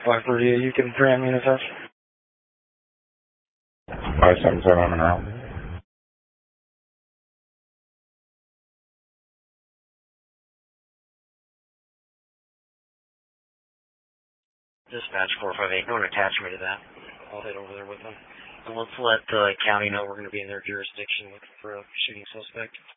538, you can grant me an offense. 577, I'm in route. Dispatch 458, don't attach me to that. I'll head over there with them. And let's let the county know we're going to be in their jurisdiction looking for a shooting suspect.